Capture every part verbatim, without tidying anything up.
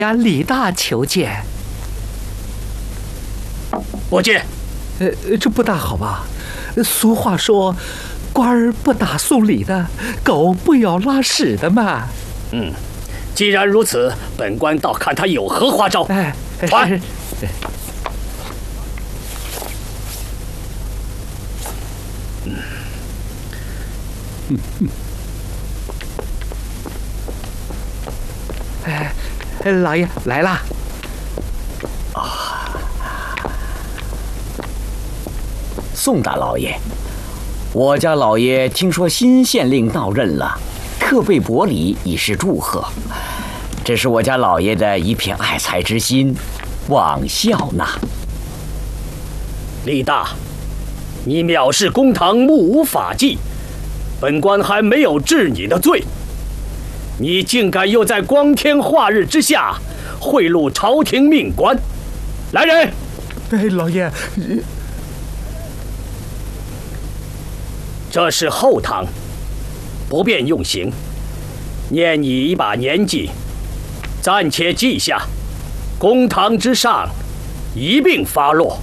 呀，李大求见。 不见。 呃，这不大好吧？俗话说，官儿不打送礼的，狗不咬拉屎的嘛。 嗯，既然如此，本官倒看他有何花招。 哎， 传。嗯。 哎，老爷来啦！ 啊，宋大老爷，我家老爷听说新县令到任了，特备薄礼以示祝贺。这是我家老爷的一片爱才之心，望笑纳。 李大，你藐视公堂，目无法纪，本官还没有治你的罪。你竟敢又在光天化日之下贿赂朝廷命官！来人！ 哎，老爷， 这是后堂，不便用刑，念你一把年纪，暂且记下，公堂之上一并发落。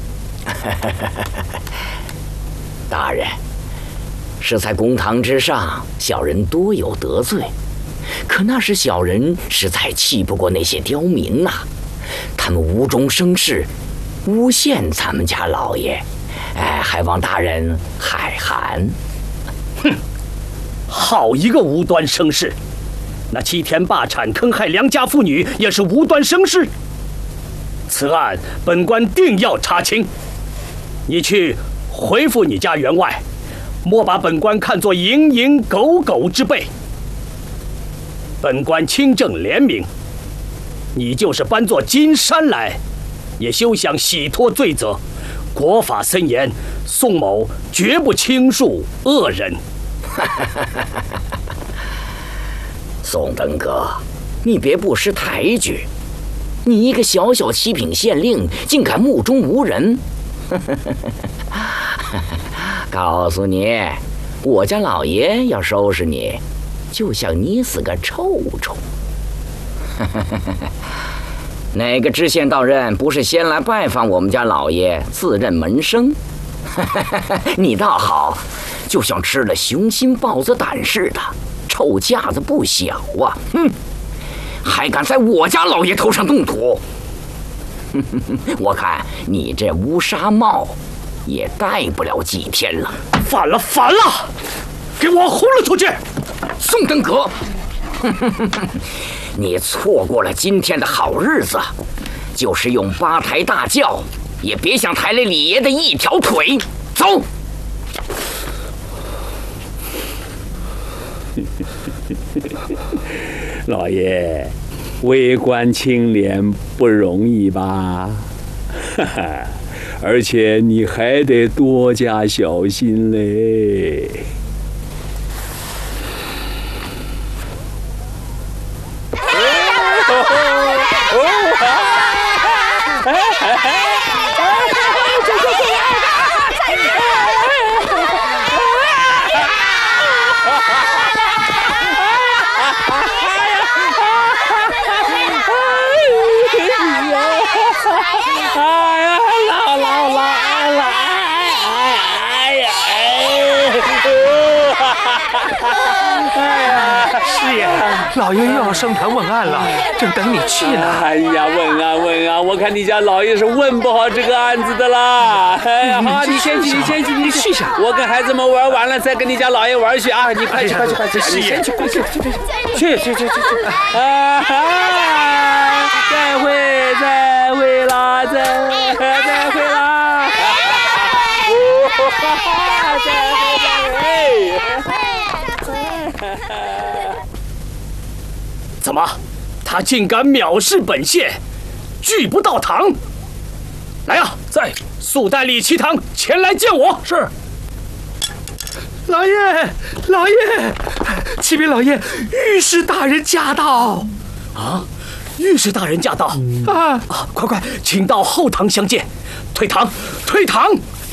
大人，是在公堂之上，小人多有得罪。可那时小人实在气不过那些刁民呐、啊，他们无中生事，诬陷咱们家老爷，哎，还望大人海涵。 哼，好一个无端生事！那欺天霸产、坑害良家妇女也是无端生事。此案本官定要查清。你去回复你家员外，莫把本官看作蝇营狗苟之辈。本官清正廉明，你就是搬作金山来，也休想洗脱罪责。国法森严，宋某绝不轻恕恶人。 宋登哥，你别不识抬举，你一个小小七品县令，竟敢目中无人。告诉你，我家老爷要收拾你，就像捏死个臭虫。哪个知县到任不是先来拜访我们家老爷，自认门生？你倒好，就像吃了雄心豹子胆似的，臭架子不小啊！哼，还敢在我家老爷头上动土？我看你这乌纱帽也戴不了几天了。 反了，反了！给我轰了出去！ 宋登阁，你错过了今天的好日子，就是用八抬大轿，也别想抬了李爷的一条腿。走。 老爷，为官清廉不容易吧？哈哈，而且你还得多加小心嘞。 老爷又要升堂问案了，正等你去呢。 哎呀，问啊问啊，我看你家老爷是问不好这个案子的啦。哎呀，好，你先去，你先去，你去。我跟孩子们玩完了，再跟你家老爷玩去啊！你快去，快去，快去！你先去，快去，去去去去去！啊哈！再会，再会啦，再再会啦！再会，再会！ 怎么，他竟敢藐视本县，拒不到堂？来呀，在速带李岐堂前来见我。 是。老爷，老爷，启禀老爷，御史大人驾到。 啊，御史大人驾到！ 啊啊，快快，请到后堂相见。退堂，退堂。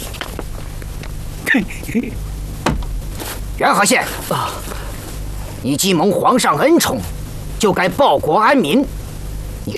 元和县啊，你既蒙皇上恩宠，就该报国安民，